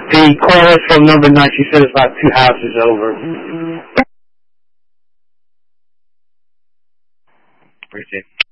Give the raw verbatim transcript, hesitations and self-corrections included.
The caller from number nine, she said it's about two houses over. Mm-hmm.